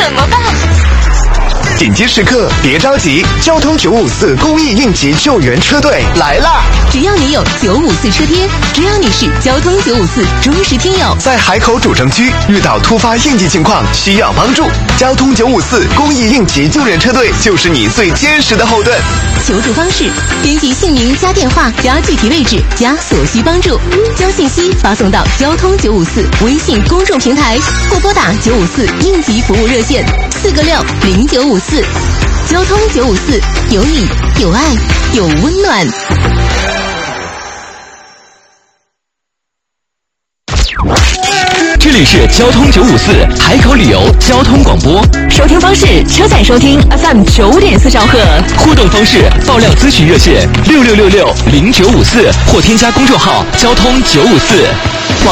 怎么办？ 紧急时刻别着急，交通954公益应急救援车队来啦！ 只要你有954车贴，只要你是交通954忠实听友， 在海口主城区遇到突发应急情况需要帮助，交通954公益应急救援车队就是你最坚实的后盾。 求助方式：编辑姓名加电话加具体位置加所需帮助，将信息发送到交通954微信公众平台，或拨打954应急服务热线4个60954。交通954，有你有爱有温暖。 这里是交通954海口旅游交通广播， 收听方式：车载收听 FM 9.4兆赫。 互动方式：爆料咨询热线66660954或添加公众号交通954。